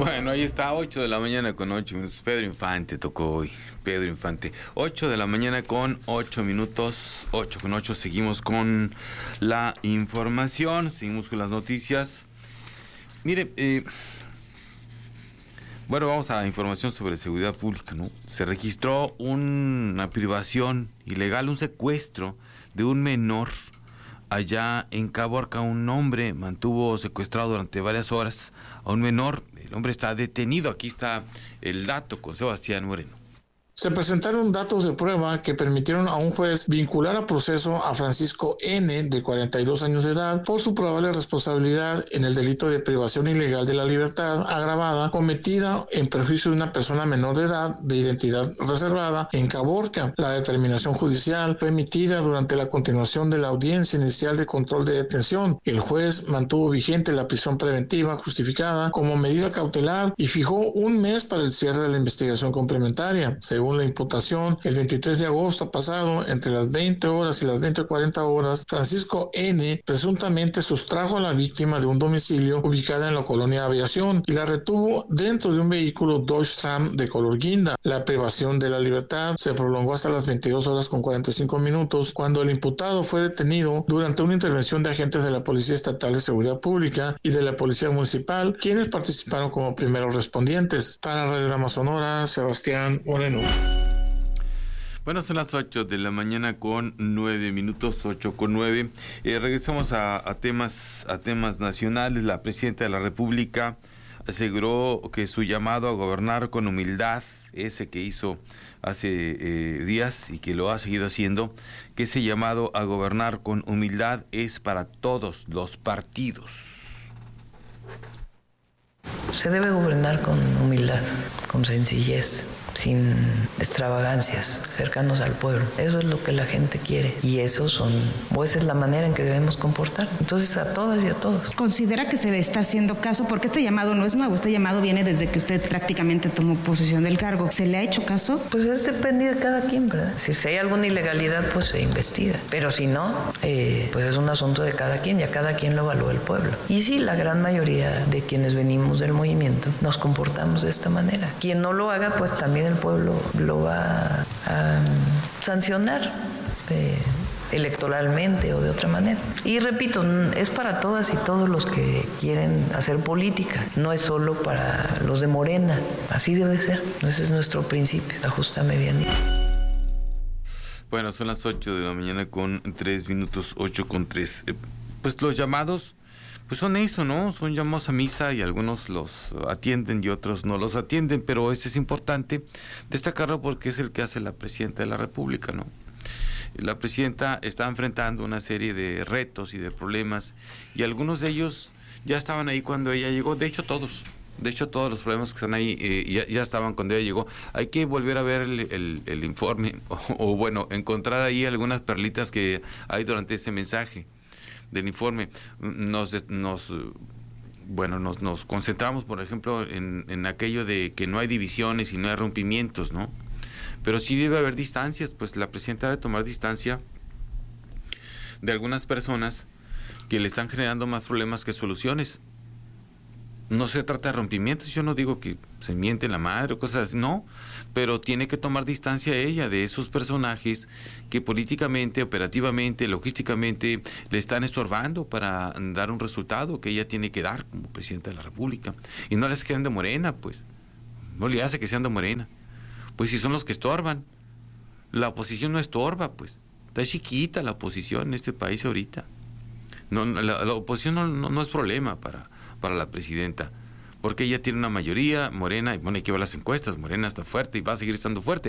Bueno, ahí está, 8 de la mañana con 8 minutos. Pedro Infante tocó hoy. Pedro Infante. 8 de la mañana con 8 minutos. 8 con 8. Seguimos con la información. Seguimos con las noticias. Mire, bueno, vamos a información sobre seguridad pública, ¿no? Se registró una privación ilegal, un secuestro de un menor allá en Caborca. Un hombre mantuvo secuestrado durante varias horas a un menor. El hombre está detenido. Aquí está el dato con Sebastián Moreno. Se presentaron datos de prueba que permitieron a un juez vincular a proceso a Francisco N., de 42 años de edad, por su probable responsabilidad en el delito de privación ilegal de la libertad agravada cometida en perjuicio de una persona menor de edad de identidad reservada en Caborca. La determinación judicial fue emitida durante la continuación de la audiencia inicial de control de detención. El juez mantuvo vigente la prisión preventiva justificada como medida cautelar y fijó un mes para el cierre de la investigación complementaria. Según la imputación, el 23 de agosto pasado, entre las 20 horas y las 20:40 horas, Francisco N. presuntamente sustrajo a la víctima de un domicilio ubicada en la colonia Aviación y la retuvo dentro de un vehículo Dodge Ram de color guinda. La privación de la libertad se prolongó hasta las 22 horas con 45 minutos, cuando el imputado fue detenido durante una intervención de agentes de la Policía Estatal de Seguridad Pública y de la Policía Municipal, quienes participaron como primeros respondientes. Para Radiograma Sonora, Sebastián Moreno. Bueno, son las 8 de la mañana con 9 minutos, 8 con 9. Regresamos a temas nacionales. La presidenta de la República aseguró que su llamado a gobernar con humildad, ese que hizo hace días y que lo ha seguido haciendo, que ese llamado a gobernar con humildad es para todos los partidos. Se debe gobernar con humildad, con sencillez, sin extravagancias, cercanos al pueblo. Eso es lo que la gente quiere y esa es la manera en que debemos comportar. Entonces, a todas y a todos. ¿Considera que se le está haciendo caso? Porque este llamado no es nuevo, este llamado viene desde que usted prácticamente tomó posesión del cargo. ¿Se le ha hecho caso? Pues depende de cada quien, ¿verdad? Si hay alguna ilegalidad, pues se investiga. Pero si no, pues es un asunto de cada quien y a cada quien lo evalúa el pueblo. Y sí, la gran mayoría de quienes venimos del movimiento nos comportamos de esta manera. Quien no lo haga, pues también el pueblo lo va a sancionar electoralmente o de otra manera. Y repito, es para todas y todos los que quieren hacer política, no es solo para los de Morena, así debe ser, ese es nuestro principio, la justa medianía. Bueno, son las 8 de la mañana con 3 minutos, 8 con 3. Pues los llamados, pues son eso, ¿no? Son llamados a misa y algunos los atienden y otros no los atienden, pero este es importante destacarlo porque es el que hace la presidenta de la República, ¿no? La presidenta está enfrentando una serie de retos y de problemas y algunos de ellos ya estaban ahí cuando ella llegó, de hecho todos los problemas que están ahí ya estaban cuando ella llegó. Hay que volver a ver el informe o bueno, encontrar ahí algunas perlitas que hay durante ese mensaje del informe. Nos concentramos, por ejemplo, en aquello de que no hay divisiones y no hay rompimientos, ¿no? Pero sí debe haber distancias, pues la presidenta debe tomar distancia de algunas personas que le están generando más problemas que soluciones. No se trata de rompimientos, yo no digo que se miente la madre o cosas así, no, pero tiene que tomar distancia ella de esos personajes que políticamente, operativamente, logísticamente le están estorbando para dar un resultado que ella tiene que dar como presidenta de la República. Y no les quedan de Morena, pues, no le hace que sean de Morena, pues si son los que estorban. La oposición no estorba, pues, está chiquita la oposición en este país ahorita. No, la oposición no es problema para la presidenta, porque ella tiene una mayoría, Morena, y bueno, hay que ver las encuestas, Morena está fuerte y va a seguir estando fuerte.